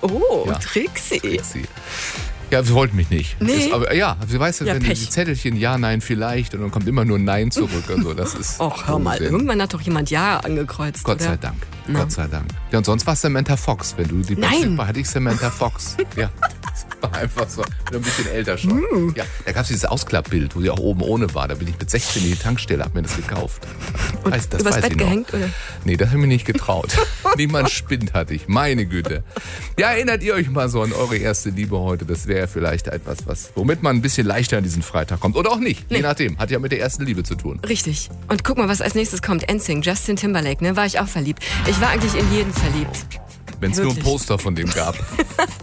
Oh, Ja. Trixie. Ja, sie wollte mich nicht. Nee. Aber ja, sie weiß ja, Ja, wenn Pech. die Zettelchen ja, nein, vielleicht und dann kommt immer nur Nein zurück. Also das ist. Och, hör mal, Unsinn. irgendwann hat doch jemand Ja angekreuzt, Gott oder? sei Dank. Na. Gott sei Dank. Ja, und sonst war es Samantha Fox. Wenn du die Nein. hatte ich Samantha Fox. Ja. Das war einfach so. Bin ein bisschen älter schon. Ja, da gab es dieses Ausklappbild, wo sie auch oben ohne war. Da bin ich mit 16 in die Tankstelle, hab mir das gekauft. Und Das übers weiß Bett ich noch. gehängt, oder? Nee, das habe ich mir nicht getraut. Niemand spinnt hatte ich. Meine Güte. Ja, erinnert ihr euch mal so an eure erste Liebe heute? Das wäre vielleicht etwas, womit man ein bisschen leichter an diesen Freitag kommt. Oder auch nicht. Je nachdem. Hat ja mit der ersten Liebe zu tun. Richtig. Und guck mal, was als nächstes kommt. NSYNC, Justin Timberlake, ne? War ich auch verliebt. Ich war eigentlich in jeden verliebt. Wenn es nur ein Wirklich. Poster von dem gab.